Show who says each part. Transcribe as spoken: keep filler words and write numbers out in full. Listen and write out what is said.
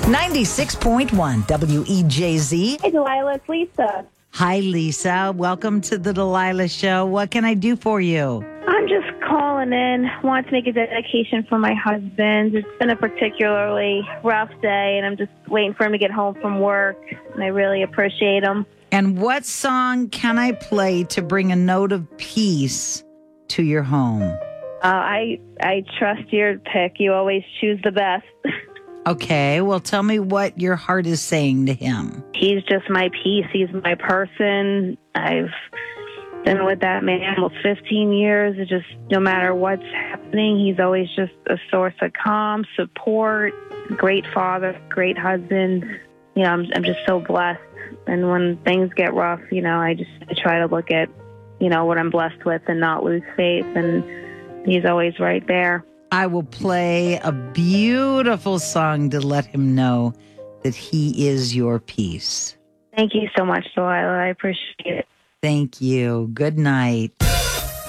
Speaker 1: ninety-six point one W E J Z.
Speaker 2: Hey, Delilah, it's Lisa.
Speaker 1: Hi, Lisa. Welcome to the Delilah Show. What can I do for you?
Speaker 2: I'm just calling in. Want to make a dedication for my husband. It's been a particularly rough day, and I'm just waiting for him to get home from work, and I really appreciate him.
Speaker 1: And what song can I play to bring a note of peace to your home?
Speaker 2: Uh, I I trust your pick. You always choose the best.
Speaker 1: Okay, well, tell me what your heart is saying to him.
Speaker 2: He's just my peace. He's my person. I've been with that man almost fifteen years. It just, no matter what's happening, he's always just a source of calm, support, great father, great husband. You know, I'm, I'm just so blessed. And when things get rough, you know, I just I try to look at, you know, what I'm blessed with and not lose faith. And he's always right there.
Speaker 1: I will play a beautiful song to let him know that he is your peace.
Speaker 2: Thank you so much, Delilah. I appreciate it.
Speaker 1: Thank you. Good night.